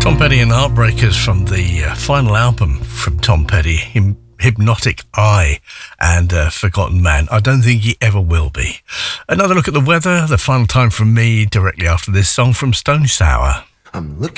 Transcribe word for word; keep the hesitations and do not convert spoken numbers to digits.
Tom Petty and Heartbreakers from the uh, final album from Tom Petty, Him, Hypnotic Eye and uh, Forgotten Man. I don't think he ever will be. Another look at the weather, the final time from me, directly after this song from Stone Sour. I'm looking